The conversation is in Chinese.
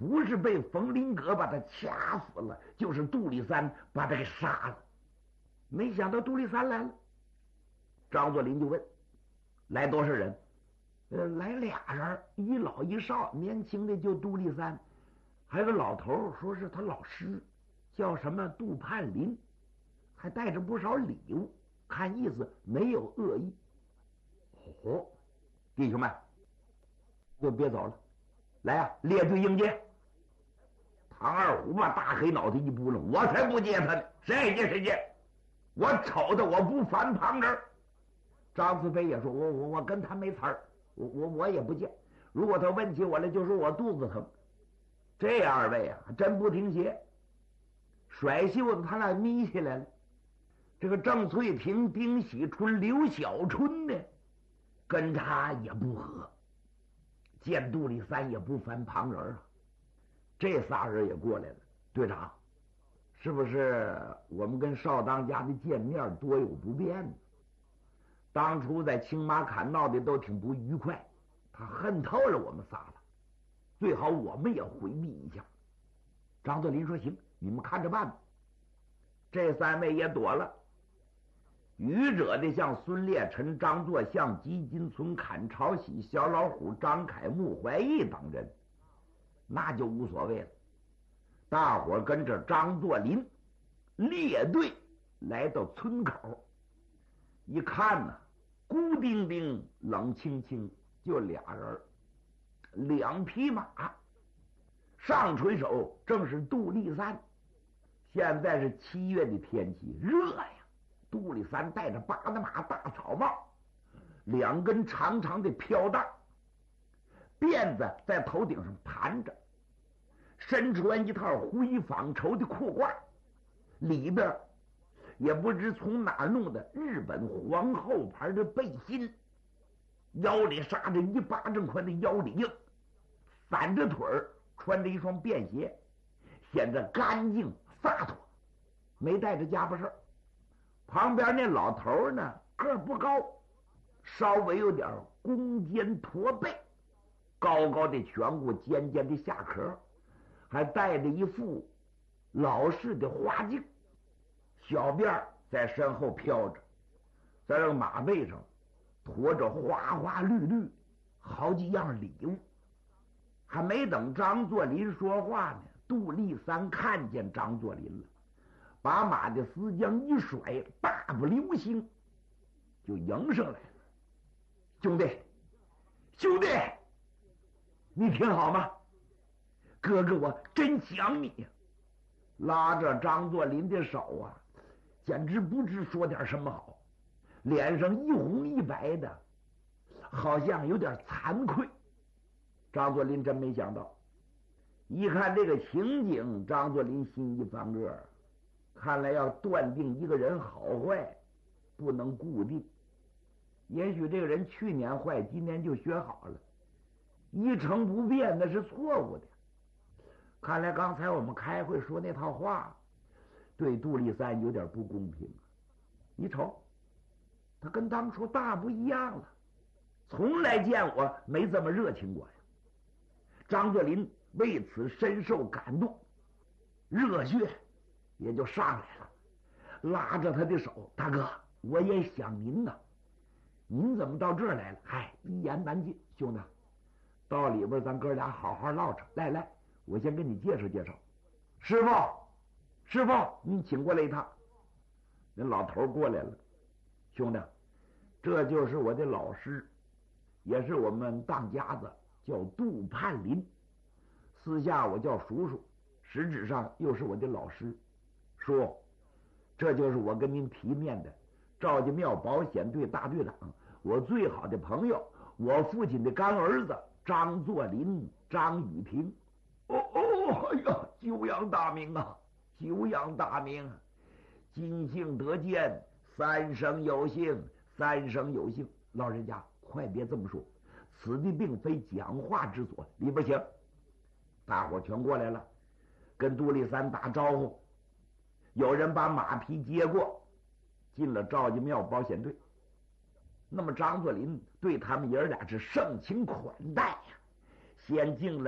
不是被冯林阁把他掐死了，就是杜立三把他给杀了。没想到杜立三来了，张作霖就问：来多少人？来俩人，一老一少，年轻的就杜立三，还有个老头，说是他老师，叫什么杜盼林，还带着不少礼物，看意思没有恶意。哦，弟兄们，就别走了，来啊，列队迎接。唐二虎把大黑脑袋一拨弄，我才不接他呢，谁接谁接，我瞅他我不翻旁人。张思飞也说，我跟他没词儿，我也不见。如果他问起我来，就说我肚子疼。这二位啊，真不听邪，甩袖子他俩眯起来了。这个郑翠萍、丁喜春、刘小春呢，跟他也不和，见杜立三也不翻旁人啊。这仨人也过来了，队长，是不是我们跟少当家的见面多有不便呢？当初在青马坎闹的都挺不愉快，他恨透了我们仨了，最好我们也回避一下。张作霖说：行，你们看着办吧。这三位也躲了。愚者的像孙烈臣、张作相、吉金存、坎朝喜、小老虎、张凯、穆怀义等人，那就无所谓了。大伙儿跟着张作霖列队来到村口，一看呢，孤丁丁冷清清，就俩人，两匹马。上垂手正是杜立三。现在是7月的天气，热呀。杜立三戴着八的马大草帽，两根长长的飘带，辫子在头顶上盘着，身穿一套灰纺绸的裤褂，里边也不知从哪弄的日本皇后牌的背心，腰里扎着1巴掌宽的腰里硬，散着腿儿，穿着一双便鞋，显得干净洒脱，没带着家伙事儿。旁边那老头呢，个儿不高，稍微有点弓肩驼背，高高的颧骨，尖尖的下壳，还戴着一副老式的花镜，小辫在身后飘着，在这个马背上驮着花花绿绿好几样礼物。还没等张作霖说话呢，杜立三看见张作霖了，把马的丝缰一甩，大步流星就迎上来了。兄弟，兄弟，你挺好吗？哥哥我真想你呀！拉着张作霖的手啊，简直不知说点什么好，脸上一红一白的，好像有点惭愧。张作霖真没想到，一看这个情景，张作霖心一翻个，看来要断定一个人好坏不能固定，也许这个人去年坏，今年就学好了，一成不变那是错误的。看来刚才我们开会说那套话对杜立三有点不公平。你瞅他跟当初大不一样了，从来见我没这么热情过呀。张作霖为此深受感动，热血也就上来了，拉着他的手：大哥，我也想您呢，您怎么到这儿来了？嗨，一言难尽。兄弟，到里边咱哥俩好好唠着。来来，我先跟你介绍介绍。师傅，师傅，你请过来一趟。那老头过来了。兄弟，这就是我的老师，也是我们当家子，叫杜盼林，私下我叫叔叔，实质上又是我的老师。叔，这就是我跟您提面的赵家庙保险队大队长，我最好的朋友，我父亲的干儿子张作霖，张雨婷。哎呀，久仰大名啊，久仰大名，今幸得见，三生有幸，三生有幸。老人家快别这么说，此地并非讲话之所，里边请。大伙全过来了，跟杜立三打招呼。有人把马匹接过，进了赵家庙保险队。那么张作霖对他们爷俩是盛情款待呀，先进了